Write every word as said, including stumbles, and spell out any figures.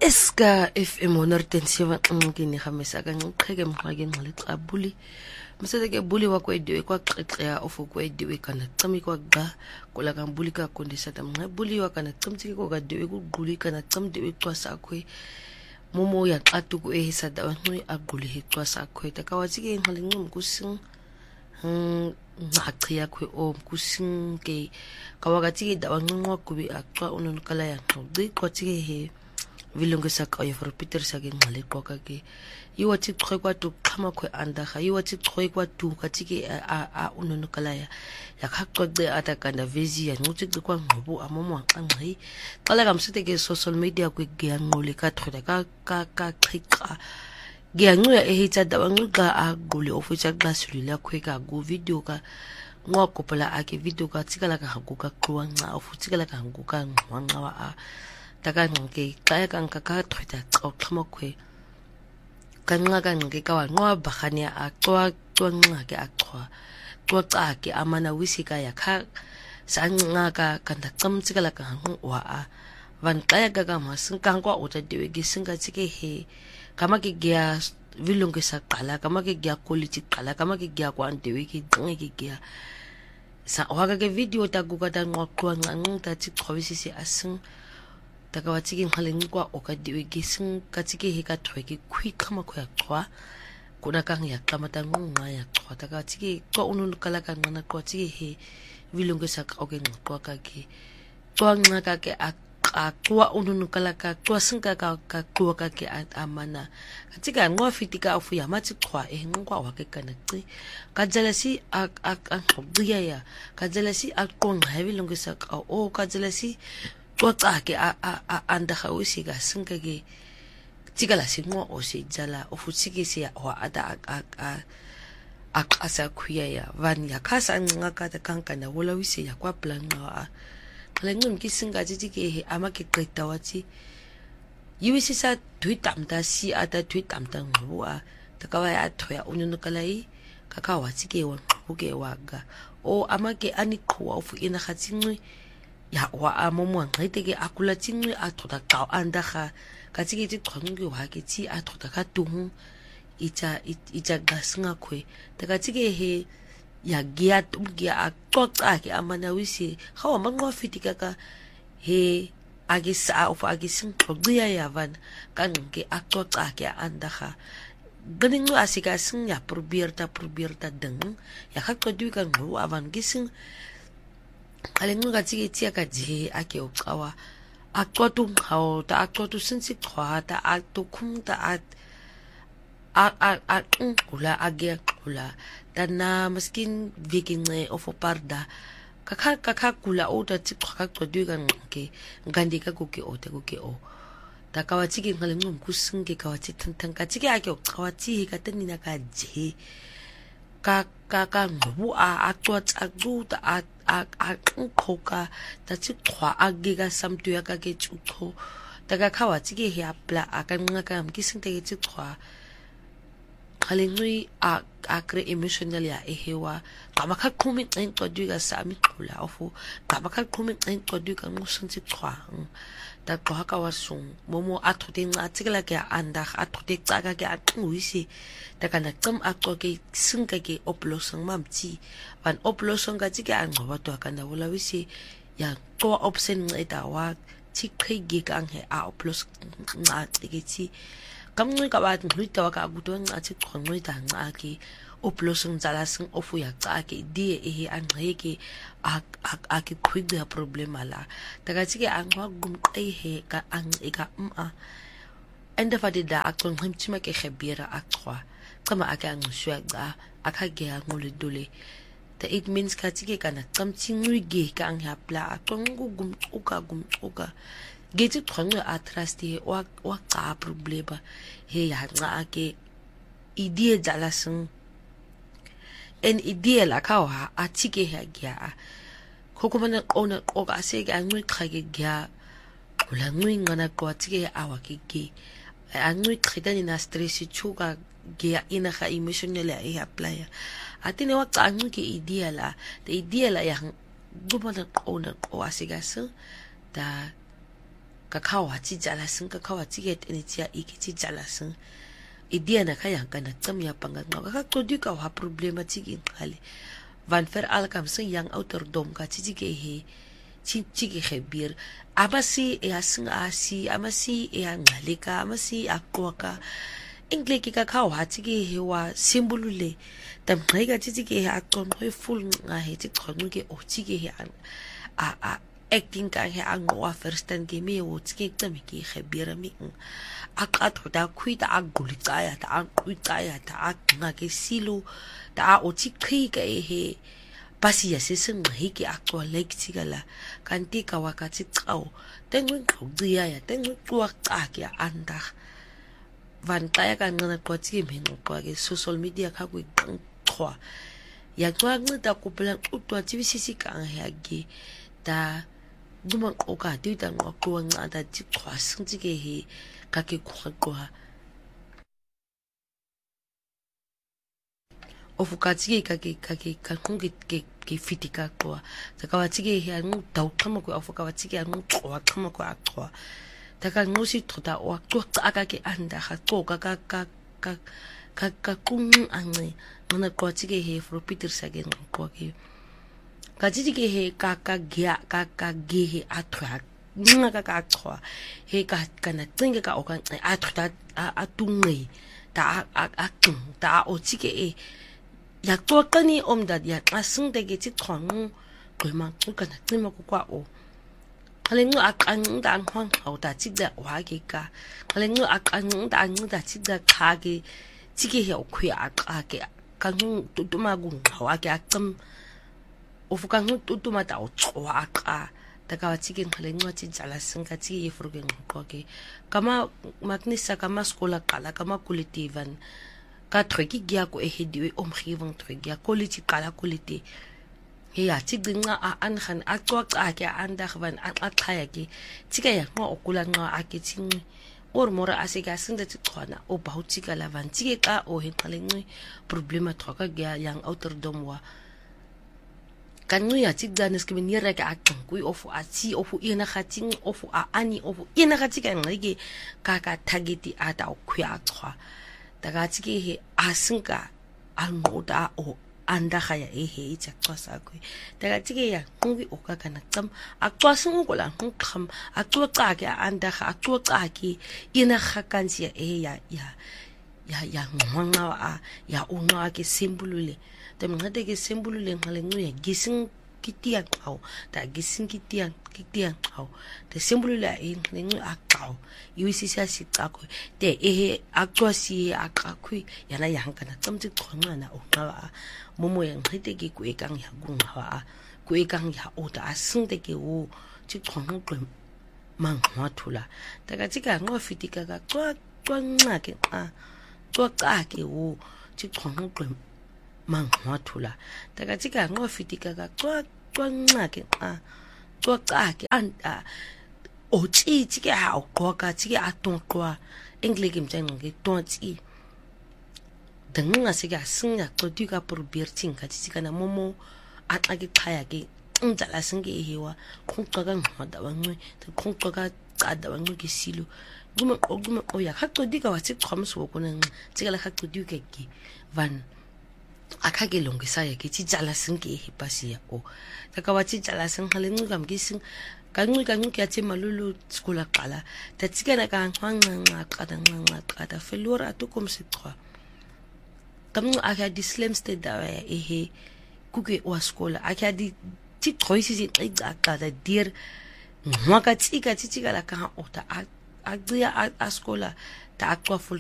Eska F M honortensiva ngini khamisa kanqheke mqhake ngxalixa buli mseke buli wakwediwe kwaqeqea ofukwediwe kana cimi kwaqa kula kambuli ka kondisa tamnqa buli wakana cimtike kokadiwe kuquli kana cimdiwe xwasa akwe momo ya xatu ku ehisa dawanqi aquli hexwasa akwe takawatike ngxalinqum kusin ngaqhi yakwe o kusin ke kawakatike dawanqwa kubi aqwa unonkala ya ngqi qotike he vilungisa ka yo for Peter sa ke ngale qoka ke yiwa ti xwe kwa tu xama khwe andaga yiwa ti xwe kwa tu ka tike a a unonokala ya yakaqoqe atakanda vezi ya ncuti kwa ngqobo amomo anqanqi xala kamsite ke social media kwe ke yanqole ka thoda ka ka ka xiqa ke yanqula ehitsa dawanqa aqule ofisa xa silila khwe ka go video ka ngokopola ake video ka tsikala ka hakuka qwanqa ofutsikala ka hakuka ngwanqa wa a taka ngke xa ka nka ka thoda xoxhama khwe kanqa ka ngke ka wa nqwa bagania a xwa xwanqa ke a xwa xoxa ke amana wisika ya kha sanqa ka kanda tsamtsikala ka wa a van xa ka ka masin ka nkwa uta dewe ke singa tsike he kama ke gya vilungisa qala kama ke gya quality qala kama ke gya kwa dewe ke nqe ke gya sa waka ke video ta ku ka ta nqwa nqanqa ta tsikhovisisi asin takawatike ngxalenqi kwa okadiwe gisin katike he ka thweke khwiqhama khya qwa kuna ka ya qamata nqunqa ya qwa takawatike qwa unulukala ka nqana qwa tike he vilungisa ka oke nqwa ka ke qwa nqa ka ke a qwa unulukala ka qwa sinka ka ka qwa ka ke amana katika nqwa fitika afu ya mati qwa e nqwa wa ke kana qi ka jalasi a a ngqiya ya ka jalasi a qonqa vilungisa ka o ka jalasi xoxa ke a a andaga usika sinka ke tsikala sinqo o se jala o futsike se wa ada a a aqasa khuya ya van ya khasa nqa ka ta kankana wola wise ya kwa planqa a qalenqim ki singa tike he ama ke qeta wathi yiwisi sa thuitamta si ata thuitamta ngqo a takawa ya thoya ununukalai kaka wathi ke wa ngquke waga o ama ke ani qhuwa ufu ina khatsinqi ya wa amomo ngqiteke akula tsinqi a thoda qa andaga katike ti qhonqi wa ke ti a thoda ka tung ita ita gasinga khwe takatike he ya gia tumgia a xoxa ke amana wisi khawa manqwa fitika ka he agisa of agisin qoqiya yavan kanqe a xoxa ke andaga ganinqu asika sin ya probierta probierta deng ya khaqodi ka ngqu avan gisin qalenqi katike tia ka je ake uqawa aqotu nghaw ta aqotu sinsi qhwata aqtukhumta at a a a qula age qula tana miskin vikinge of parda kakha kakha kula ota tiqhaka qodwe ka ngke ngandi ka kuke ota kuke o takawatike ngalenqi kusinge kawathi thantang katike ake uqawati ka tanina ka je ka ka ka ngbu a aqotsa quta a a aqhoka tathi qhwa agika samtu ya ka ke tsuqho takakhawathi ke he apla akanqa ka mkisinte ke tsuqhwa qalenqi a akre emotional ya ehewa qamakha qhumi nqodwi ka sami qhula ofu qamakha qhumi nqodwi ka ngusinti qhwa ta qhwa ka wasung momo athute nqatsikela ke anda athute tsaka ke aqwisi takana qam aqoke sinka ke oplosong mamti van oplosong ka tsike angqoba to kana wolawisi ya qwa option nqeda wa thiqhige ka nge a oplos nqatiketi kamnqi ka bathi ngluita wa ka akuto nqathi qhonqida nqaki oplosong zalasing ofu ya xake die ehe angqeke ake khwigqa problema la takatike angwa gumqehe ka angika ma enda fadida aqonqimthima ke khabira aqwa qama ake angishwa qa akhage angole dole the it means katike kana qamthinqige ka anghapla aqonqu gumquka gumquka gethi qhonqe a trust he wa wa qa problema he ya nqa ake idea jalasing en idea la kawa atike ha gya khokomana qona qoka aseke anqi qhake gya ula nqinga na qwatike awa ke ke anqi qhitani na stress chuka gya ina kha emotional ya e apply atine wa qanqi ke idea la the idea la ya ngubana qona qwa asika so da ka khawa ti jala sing ka khawa ti get eni tia iki ti jala sing idea na kaya kana tsam ya panga nga ka qodi ka wa problema ti ki qale van fer al kam sing yang ouderdom ka ti ti ke he ti ti ke gebeur abasi e asing asi amasi e angaleka amasi aqwaka ingleki ka khawa ti ke he wa simbulule tamqheka ti ti ke he aqonqo full nga he ti qonqo ke o ti ke he a a acting ka he angwa first and ke me o ti ke tsami ke gebeur mi aqatho da khuita agulitsaya ta aquitsaya ta aqnga ke silo ta o ti qhika e he pasi ya sesengqi ke aqwa lekthikala kanti ka wakati qaw tengwe qhqiya ya tengwe qwa qa ke anda van qaya kanqina qwathi mhenqo qwa ke social media kha ku qwa ya qwa ncida kupela qutwa tibisisi ka ya ke ta duma qoka ti ta qwa ncada ti qwa singti ke he ka ke qwa ofukati ke ka ke ka ke ka kungi ke ke fitika qwa takawati ke ya ngu daw qhama ku ofukawati ke ngu qwa qhama ku aqwa taka ngusi thoda o qwa aka ke anda ha qoka ka ka ka ka ka kungu ange mona qwati ke he for Peter Sagan qwa ke ka titi ke he ka ka gya ka ka ge he athwa nga ka ka qwa he ka kana tsinge ka o ka athwa atungi ta a a ta o tike e ya qokani omdad ya xasingde ke ti qhwangu qhima qukana qima ku kwa o qalengu aqanqda anqhwan qawta tida wa ke ka qalengu aqanqda anqda tida qha ke tike he okhya aqa ke kangu tutuma ku wa ke aqam ofuka ngu tutuma ta o qwa aqa taka tike qalengu ti jala singa ti yefrugen qwa ke kama magnisa kama skola qala kama kulitivan ka treki gya ko ehediwe omgewing treki ya quality qala quality he ya tigcinga a angan aqoqa ke andag van aqaqhaya ke tika ya nqa okula nqa akethinci or mora asika sinde tiqhwana o bautika la van tike ka o henqalenci problema thoka gya yang ouderdom wa kanu ya tigdane skiminiere ka aqang ku ofu ati ofu ina khating ofu a ani ofu ina khatika ngike ka ka targeti ata okhya aqhwa takati ke he asinga almoda o anda khaya e he itaqwasa kwe takati ke ya ngi okakana tsam aqwasingu kola ngikham aqoqa ke anda kha aqoqa ke ina khakansi e ya ya ya ya ngwanga a ya unwa ke simbulule temngade ke simbulule ngalengu ya gising kitian qaw ta gising kitian kitian qaw te simbulula e ngalengu aqaw iwisisa siqakho te ehe aqwasi aqakhui yana yankana tsamti qhwanqana oqaba momo yang khite ke ku ekang ya gungwa ku ekang ya oda asinte ke wo ti qhwanqwe mangwathula takatika ngofitika ka qwa qwanqa ke qa qwa ke wo ti qhwanqwe mangwathula takatika ngofitika ka qwa qwanqa ke qa qwa ke anta o tsi tsi ke ha o qoka tsi ke atonqwa engleke mtsenga ke tonti denga se ka singa qodi ka probeer tsinga tsi kana momo atla ke qhaya ke ntsala singe hewa qhuqa ka ngwada bangwe te qhuqa ka tsada bangwe ke silo guma guma o ya ka qodi ka wa tsi qhamso kona tsi kala ka qodi ke ke van akha ke longisa ya ke tsi tsala singe he pasi ya o taka wa tsi tsala singa le ngam ke sing kanqi kanqi ke atse malulu skola qala tatsikana ka ngwanqa qada ngwanqa qada felura atukom siqwa tamngu akha di slim state dawa ya ehe kuke wa skola akha di ti troisi si qiqa qada dir ngwaka tsika tsika la ka ota a a skola ta aqwa full